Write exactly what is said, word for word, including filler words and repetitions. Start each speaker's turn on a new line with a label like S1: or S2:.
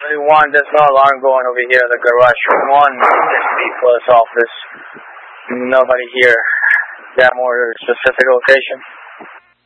S1: One, there's no alarm going over here at the garage. One, there's B plus office. Nobody here. That more specific location.